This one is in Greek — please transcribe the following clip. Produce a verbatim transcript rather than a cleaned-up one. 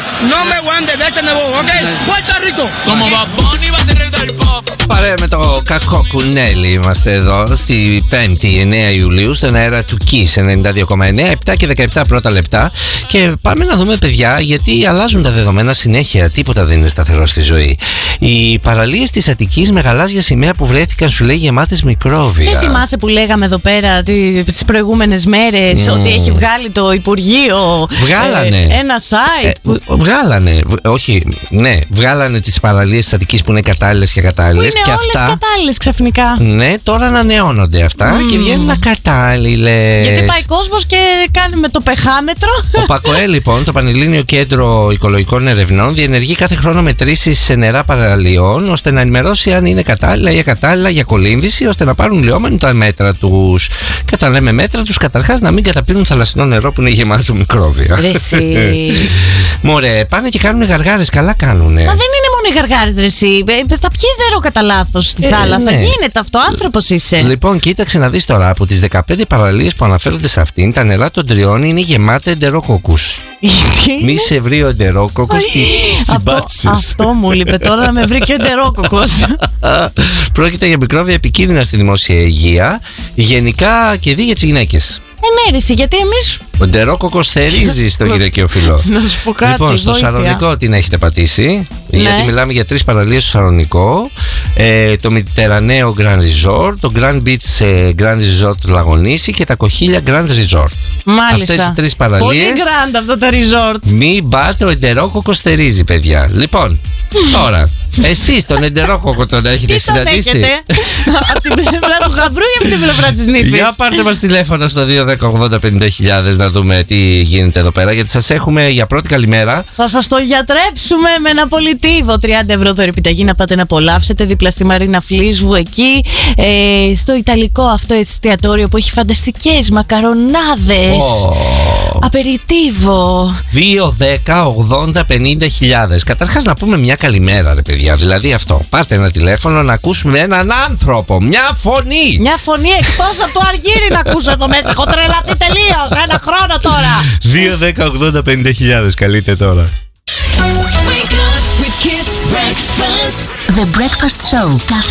No me voy de veces me voy, ¿ok? Puerto Rico. Como Bad Bunny va a ser el del pop. Παρέα με το κακό κουνέλι είμαστε εδώ στη πέμπτη εννέα Ιουλίου στον αέρα του Kiss ενενήντα δύο κόμμα εννέα, επτά και δεκαεπτά πρώτα λεπτά. Και πάμε να δούμε, παιδιά, γιατί αλλάζουν τα δεδομένα συνέχεια. Τίποτα δεν είναι σταθερό στη ζωή. Οι παραλίες της Αττικής με γαλάζια σημαία που βρέθηκαν, σου λέει, γεμάτες μικρόβια. Δεν θυμάσαι που λέγαμε εδώ πέρα τις προηγούμενες μέρες mm. ότι έχει βγάλει το Υπουργείο βγάλανε. Ε, ένα site. Ε, που... Βγάλανε. Όχι, ναι, βγάλανε τις παραλίες της Αττικής που είναι κατάλληλες και κατάλληλες. Είναι και όλες αυτά, κατάλληλες ξαφνικά. Ναι, τώρα ανανεώνονται αυτά mm. και βγαίνουν ακατάλληλες. Γιατί πάει κόσμος και κάνει με το πεχάμετρο. Ο ΠΑΚΟΕ, λοιπόν, το Πανελλήνιο Κέντρο Οικολογικών Ερευνών, διενεργεί κάθε χρόνο μετρήσεις σε νερά παραλιών ώστε να ενημερώσει αν είναι κατάλληλα ή ακατάλληλα για κολύμβηση, ώστε να πάρουν λιώμενοι τα μέτρα τους. Και όταν λέμε μέτρα τους, καταρχάς να μην καταπίνουν θαλασσινό νερό που είναι γεμάτο μικρόβια. Μωρέ, πάνε και κάνουν γαργάρες, καλά κάνουνε. Μα δεν είναι μόνο οι γαργάρες, ρε εσύ. Θα πιείς νερό κατά λάθος στη ε, θάλασσα. Ναι. Γίνεται αυτό, άνθρωπος είσαι. Λοιπόν, κοίταξε να δεις τώρα. Από τις δεκαπέντε παραλίες που αναφέρονται σε αυτήν, τα νερά των τριών είναι γεμάτα εντερόκοκκους. Μη σε βρει ο εντερόκοκκος στην πάτση. Αυτό μου λείπε τώρα, να με βρει και ο εντερόκοκκος. Πρόκειται για μικρόβια επικίνδυνα στη δημόσια υγεία, γενικά και δι για τις γυναίκες. Ενέρεση, γιατί εμείς. Ο εντερόκοκκος θερίζει στο γυναικείο φυλλό. Να σου πω κάτι. Λοιπόν, στο βοήθεια. Σαρονικό την έχετε πατήσει. Ναι. Γιατί μιλάμε για τρεις παραλίες στο Σαρονικό. Ε, το Μιτερανέο Grand Resort, το Grand Beach Grand Resort Λαγονίσι και τα Κοχίλια Grand Resort. Μάλιστα. Αυτές τις τρεις παραλίες. Πολύ grand αυτό το resort. Μην πάτε, ο εντερόκοκκος θερίζει, παιδιά. Λοιπόν, τώρα. Εσείς τον εντερόκοκκο τον έχετε συναντήσει? Τι τον έχετε? Από την πλευρά του γαμπρού ή από την πλευρά της νύφης? Για πάρτε μας τηλέφωνο στο δύο δέκα ογδόντα πενήντα χιλιάδες να δούμε τι γίνεται εδώ πέρα, γιατί σας έχουμε για πρώτη καλημέρα. Θα σας το γιατρέψουμε με ένα πολιτίβο. τριάντα ευρώ δωρεπιταγή να πάτε να απολαύσετε δίπλα στη Μαρίνα Φλίσβου εκεί, ε, στο ιταλικό αυτό εστιατόριο που έχει φανταστικές μακαρονάδες. Oh. Απεριτίβο. δύο δέκα ογδόντα πενήντα χιλιάδες. Καταρχάς να πούμε μια καλημέρα, ρε παιδιά. Δηλαδή αυτό. Πάρτε ένα τηλέφωνο να ακούσουμε έναν άνθρωπο. Μια φωνή. Μια φωνή εκτός από το Αργύρι να ακούσω εδώ μέσα. Έχω τρελαθεί τελείως. Ένα χρόνο τώρα. δύο δέκα ογδόντα πενήντα χιλιάδες. Καλείτε τώρα. The Breakfast Show. Κάθε